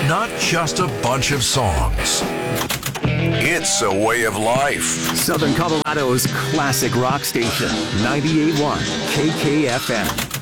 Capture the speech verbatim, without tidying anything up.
Not just a bunch of songs. It's a way of life. Southern Colorado's classic rock station, ninety-eight point one K K F M.